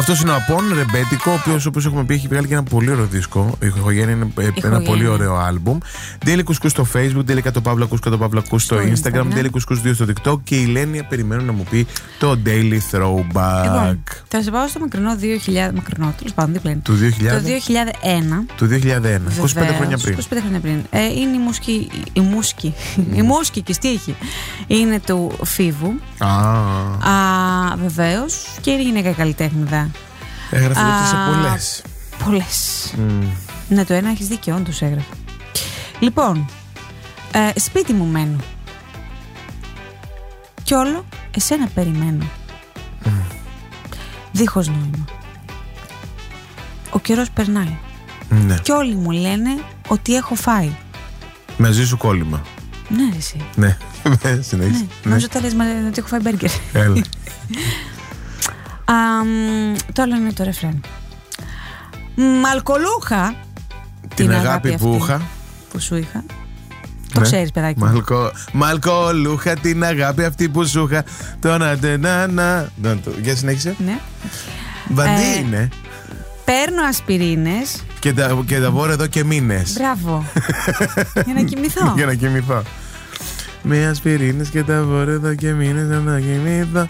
Αυτός είναι ο Απόν Ρεμπέτικο, ο οποίος, όπως έχουμε πει, έχει βγάλει και ένα πολύ ωραίο δίσκο. Η Ηχογένεια είναι ένα πολύ ωραίο άλμπουμ. Daily Couscous στο Facebook, Daily Κατοπαύλα Couscous στο Instagram, Daily Couscous 2 στο TikTok και η Λένια περιμένω να μου πει το Daily Throwback. Λοιπόν, θα σε πάω στο μακρινό 2000. Μακρινό, τέλος πάντων, δίπλα είναι. Το 2001. Το 2001, 25 χρόνια πριν. 25 χρόνια πριν. Είναι η μούσκη και στίχη. Είναι του Φίβου. Βεβαίως. Και είναι γυναίκα καλλιτέχνηδα. Έγραφε σε πολλές. Πολλές. Ναι, το ένα έχεις δίκιο, όντως έγραφε. Λοιπόν, σπίτι μου μένω. Κι όλο εσένα περιμένω. Δίχως νόημα. Ο καιρός περνάει. Ναι. Κι όλοι μου λένε ότι έχω φάει. Μαζί σου κόλλημα. Ναι, ρε εσύ. Ναι, συνέχισε. Νομίζω ότι λες ότι έχω φάει μπέργκερ. Έλα. Το άλλο είναι το ρεφρέν. Μαλκολούχα την αγάπη που είχα. Που σου είχα. Το ξέρεις, παιδάκι. Μαλκολούχα την αγάπη αυτή που σου είχα. Για συνέχισε. Ναι. Βαντί είναι. Παίρνω ασπιρίνες και τα βόρω εδώ και μήνες. Μπράβο. Για να κοιμηθώ. Για να κοιμηθώ. Με ασπιρίνες και τα βόρω εδώ και μήνες να κοιμηθώ.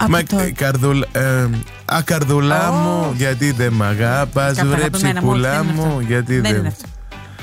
Καρδούλα μου, γιατί δεν μ' αγάπας. Βρε ψυχούλα μου, γιατί δεν. Είναι αυτό.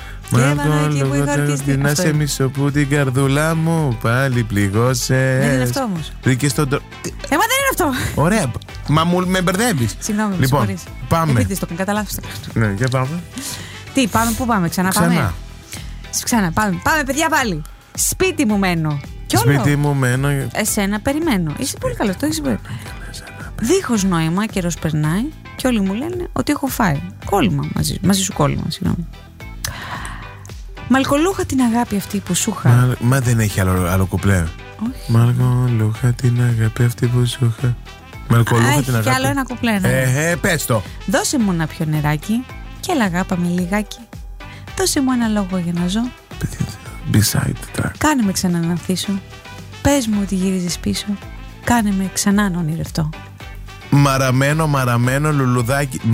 Και να σε μισώ που την καρδούλα μου πάλι πληγώσες. Δεν είναι αυτό όμως. Βρήκες τον τρόπο. δεν είναι αυτό. Ωραία. Μα με μπερδεύεις. Συγγνώμη, λοιπόν, πάμε. Επειδή το κατά λάθος το κάνω. Ναι, για πάμε. Τι, πάμε, πού πάμε, πάμε. Ξανά, πάμε, παιδιά πάλι. Σπίτι μου μένω. Σπίτι μου μένω. Εσένα περιμένω. Είσαι πολύ καλό, το έχεις πει. Δίχως νόημα, καιρός περνάει και όλοι μου λένε ότι έχω φάει. Κόλλημα μαζί σου κόλλημα, συγγνώμη. Μαλκολούχα την αγάπη αυτή που σου είχα. Μα δεν έχει άλλο κουπλέ. Όχι. Μαλκολούχα την αγάπη αυτή που σου είχα. Μαλκολούχα την αγάπη. Έχει άλλο ένα κουπλέ. Πες το. Δώσε μου ένα πιο νεράκι και έλα αγάπα με λιγάκι. Δώσε μου ένα λόγο για να ζω. Beside track. Κάνε με ξανά να ανθίσω. Πες μου ότι γυρίζεις πίσω. Κάνε με ξανά να ονειρευτώ. Μαραμένο λουλουδάκι.